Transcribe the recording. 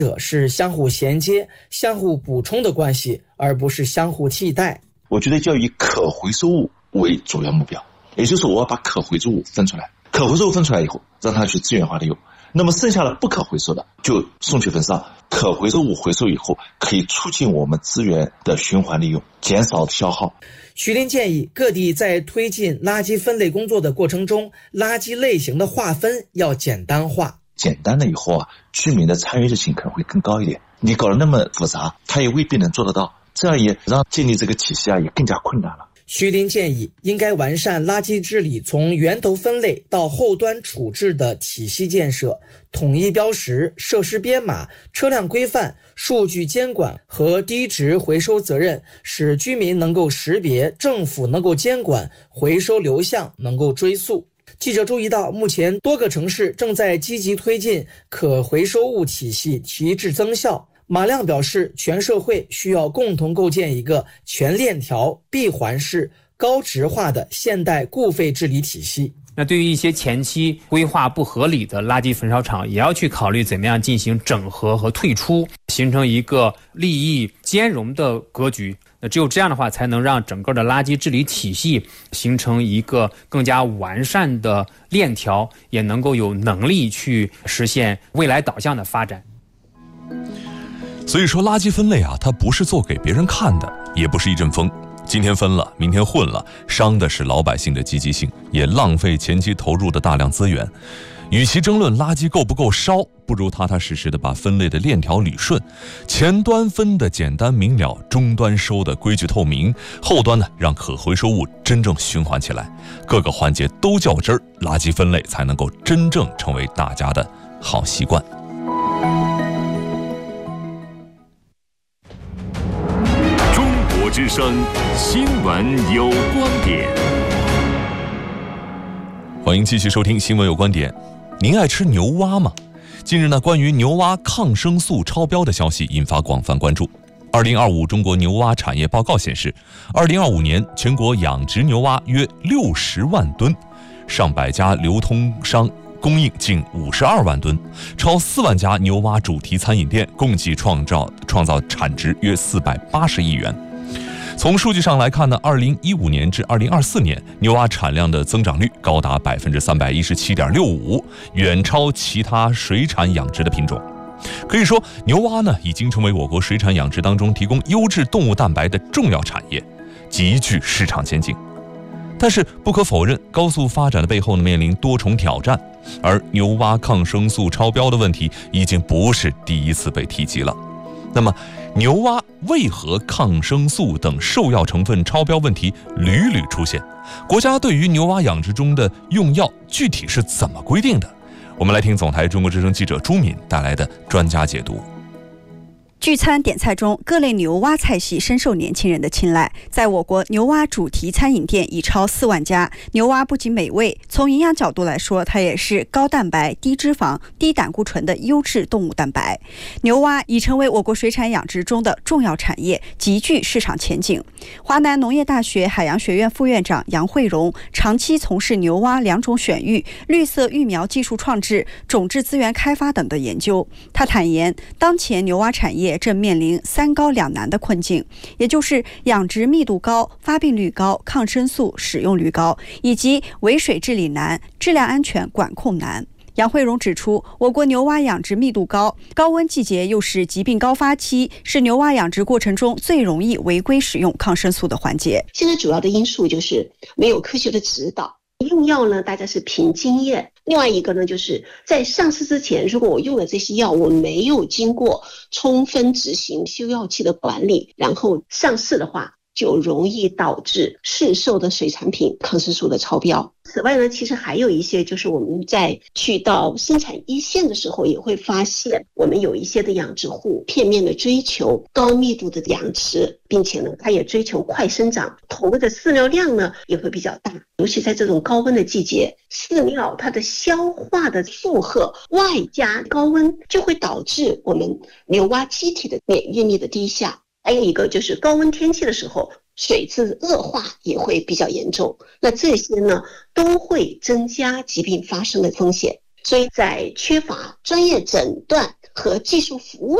者是相互衔接、相互补充的关系，而不是相互替代。 我觉得就要以可回收物为主要目标，也就是我要把可回收物分出来，可回收物分出来以后，让它去资源化利用。那么剩下的不可回收的就送去焚烧，可回收物回收以后可以促进我们资源的循环利用，减少消耗。 徐林建议各地在推进垃圾分类工作的过程中，垃圾类型的划分要简单化。 简单了以后居民的参与性可能会更高一点。你搞得那么复杂，他也未必能做得到，这样也让建立这个体系也更加困难了。 徐林建议应该完善垃圾治理从源头分类到后端处置的体系建设，统一标识、设施编码、车辆规范、数据监管和低值回收责任，使居民能够识别，政府能够监管，回收流向能够追溯。记者注意到，目前多个城市正在积极推进可回收物体系提质增效。马亮表示，全社会需要共同构建一个全链条、闭环式、高质化的现代固废治理体系。 那对于一些前期规划不合理的垃圾焚烧厂，也要去考虑怎么样进行整合和退出，形成一个利益兼容的格局。那只有这样的话，才能让整个的垃圾治理体系形成一个更加完善的链条，也能够有能力去实现未来导向的发展。 所以说垃圾分类它不是做给别人看的，也不是一阵风，今天分了明天混了，伤的是老百姓的积极性，也浪费前期投入的大量资源。与其争论垃圾够不够烧，不如踏踏实实的把分类的链条捋顺，前端分的简单明了，终端收的规矩透明，后端呢让可回收物真正循环起来，各个环节都较真儿，垃圾分类才能够真正成为大家的好习惯。 之声新闻有观点， 欢迎继续收听新闻有观点。您爱吃牛蛙吗？近日呢，关于牛蛙抗生素超标的消息引发广泛关注。2025中国牛蛙产业报告显示，2025年全国养殖牛蛙约60万吨，上百家流通商供应近52万吨，超4万家牛蛙主题餐饮店共计创造产值约480亿元。从数据上来看呢，2015年至2024年，牛蛙产量的增长率高达317.65%，远超其他水产养殖的品种。可以说，牛蛙呢已经成为我国水产养殖当中提供优质动物蛋白的重要产业，极具市场前景。但是不可否认，高速发展的背后呢面临多重挑战，而牛蛙抗生素超标的问题已经不是第一次被提及了。那么牛蛙为何抗生素等兽药成分超标问题屡屡出现？国家对于牛蛙养殖中的用药具体是怎么规定的？我们来听总台中国之声记者朱敏带来的专家解读。 聚餐点菜中，各类牛蛙菜系深受年轻人的青睐。在我国，牛蛙主题餐饮店已超4万家。牛蛙不仅美味，从营养角度来说，它也是高蛋白、低脂肪、低胆固醇的优质动物蛋白。牛蛙已成为我国水产养殖中的重要产业，极具市场前景。华南农业大学海洋学院副院长杨慧荣长期从事牛蛙两种选育、绿色育苗技术创制、种质资源开发等的研究。他坦言，当前牛蛙产业正面临3高2难的困境，也就是养殖密度高、发病率高、抗生素使用率高，以及围水治理难、质量安全管控难。杨慧荣指出，我国牛蛙养殖密度高，高温季节又是疾病高发期，是牛蛙养殖过程中最容易违规使用抗生素的环节。 现在主要的因素就是没有科学的指导，用药呢大家是凭经验，另外一个呢就是在上市之前，如果我用了这些药，我没有经过充分执行休药期的管理，然后上市的话，就容易导致市售的水产品抗生素的超标。此外呢，其实还有一些就是我们在去到生产一线的时候，也会发现我们有一些的养殖户片面的追求高密度的养殖，并且呢，它也追求快生长，投入的饲料量呢也会比较大。尤其在这种高温的季节，饲料它的消化的负荷外加高温，就会导致我们牛蛙机体的免疫力的低下。还有一个就是高温天气的时候，水质恶化也会比较严重，那这些呢都会增加疾病发生的风险。 所以在缺乏专业诊断和技术服务